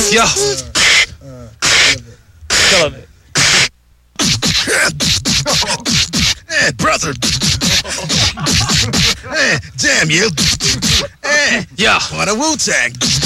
Yo. Killing it. Hey, brother. Hey, damn you. Hey, Yeah. what a Wu-Tang.